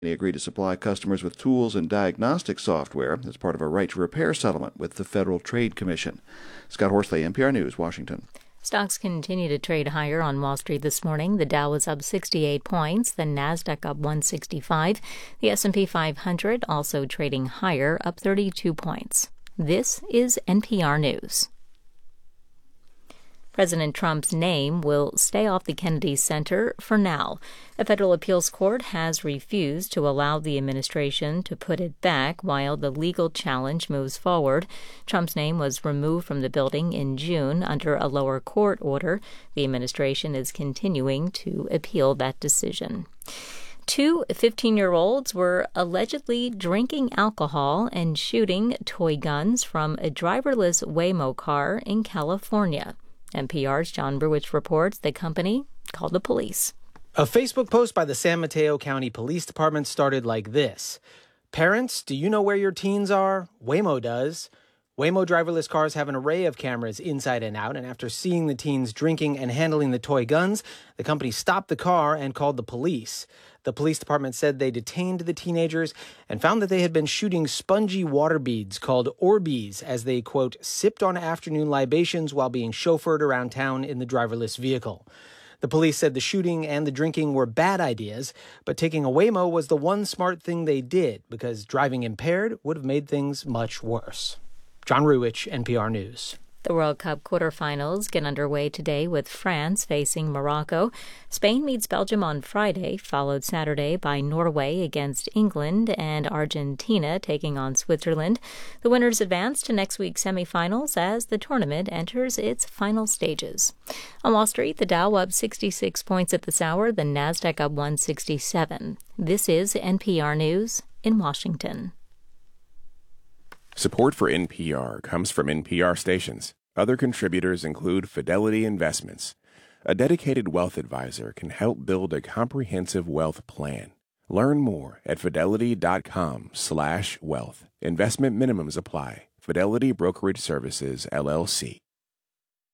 He agreed to supply customers with tools and diagnostic software as part of a right to repair settlement with the Federal Trade Commission. Scott Horsley, NPR News, Washington. Stocks continue to trade higher on Wall Street this morning. The Dow was up 68 points, the Nasdaq up 165. The S&P 500 also trading higher, up 32 points. This is NPR News. President Trump's name will stay off the Kennedy Center for now. A federal appeals court has refused to allow the administration to put it back while the legal challenge moves forward. Trump's name was removed from the building in June under a lower court order. The administration is continuing to appeal that decision. Two 15-year-olds were allegedly drinking alcohol and shooting toy guns from a driverless Waymo car in California. NPR's John Bruich reports the company called the police. A Facebook post by the San Mateo County Police Department started like this. Parents, do you know where your teens are? Waymo does. Waymo driverless cars have an array of cameras inside and out, and after seeing the teens drinking and handling the toy guns, the company stopped the car and called the police. The police department said they detained the teenagers and found that they had been shooting spongy water beads called Orbeez as they, quote, sipped on afternoon libations while being chauffeured around town in the driverless vehicle. The police said the shooting and the drinking were bad ideas, but taking a Waymo was the one smart thing they did because driving impaired would have made things much worse. John Ruwich, NPR News. The World Cup quarterfinals get underway today with France facing Morocco. Spain meets Belgium on Friday, followed Saturday by Norway against England and Argentina taking on Switzerland. The winners advance to next week's semifinals as the tournament enters its final stages. On Wall Street, the Dow up 66 points at this hour, the Nasdaq up 167. This is NPR News in Washington. Support for NPR comes from NPR stations. Other contributors include Fidelity Investments. A dedicated wealth advisor can help build a comprehensive wealth plan. Learn more at fidelity.com/wealth. Investment minimums apply. Fidelity Brokerage Services, LLC.